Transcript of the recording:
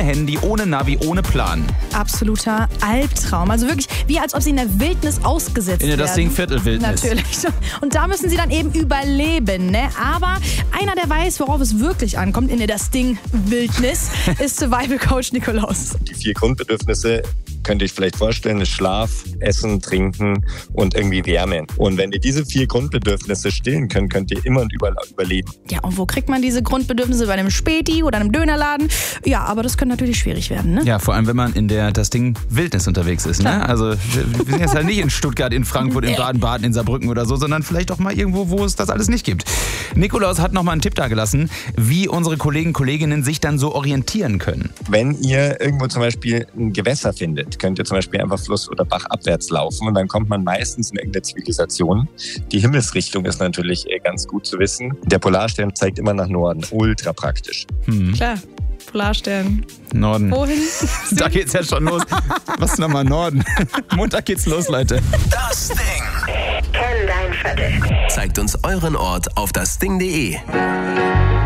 Handy, ohne Navi, ohne Plan. Absoluter Albtraum. Also wirklich wie als ob sie in der Wildnis ausgesetzt werden. In das Ding Viertelwildnis. Natürlich. Und da müssen sie dann eben überleben. Ne? Aber einer, der weiß, worauf es wirklich ankommt, in das Ding Wildnis, ist Survival Coach Nikolaus. Die 4 Grundbedürfnisse könnte ich vielleicht vorstellen, ist Schlaf, Essen, Trinken und irgendwie Wärme. Und wenn ihr diese 4 Grundbedürfnisse stillen könnt, könnt ihr immer und überall überleben. Ja, und wo kriegt man diese Grundbedürfnisse? Bei einem Späti oder einem Dönerladen? Ja, aber das könnte natürlich schwierig werden, ne? Ja, vor allem, wenn man in das Ding Wildnis unterwegs ist. Ne? Also wir sind jetzt halt nicht in Stuttgart, in Frankfurt, in Baden-Baden, in Saarbrücken oder so, sondern vielleicht auch mal irgendwo, wo es das alles nicht gibt. Nikolaus hat noch mal einen Tipp dagelassen, wie unsere Kolleginnen sich dann so orientieren können. Wenn ihr irgendwo zum Beispiel ein Gewässer findet, könnt ihr zum Beispiel einfach Fluss- oder Bachabwärts laufen und dann kommt man meistens in irgendeine Zivilisation. Die Himmelsrichtung ist natürlich ganz gut zu wissen. Der Polarstern zeigt immer nach Norden. Ultra praktisch. Klar, Polarstern. Norden. Wohin? Da geht's ja schon los. Was nochmal Norden? Montag geht's los, Leute. Das Ding. Kenn dein Viertel. Zeigt uns euren Ort auf dasding.de.